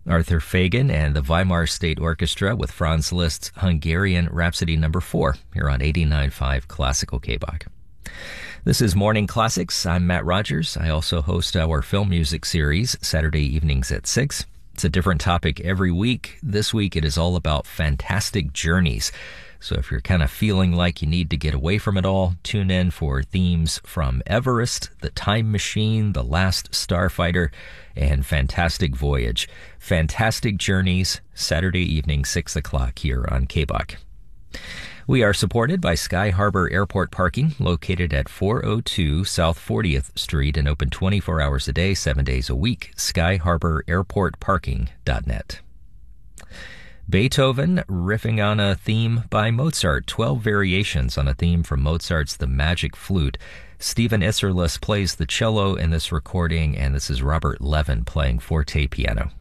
Arthur Fagan and the Weimar State Orchestra with Franz Liszt's Hungarian Rhapsody No. 4 here on 89.5 Classical KBOK. This is Morning Classics. I'm Matt Rogers. I also host our film music series Saturday evenings at 6. It's a different topic every week. This week it is all about fantastic journeys. So if you're kind of feeling like you need to get away from it all, tune in for themes from Everest, The Time Machine, The Last Starfighter, and Fantastic Voyage. Fantastic Journeys, Saturday evening, 6 o'clock here on KBOK. We are supported by Sky Harbor Airport Parking, located at 402 South 40th Street and open 24 hours a day, 7 days a week. SkyHarborAirportParking.net. Beethoven riffing on a theme by Mozart, 12 variations on a theme from Mozart's The Magic Flute. Stephen Isserlis plays the cello in this recording, and this is Robert Levin playing forte piano.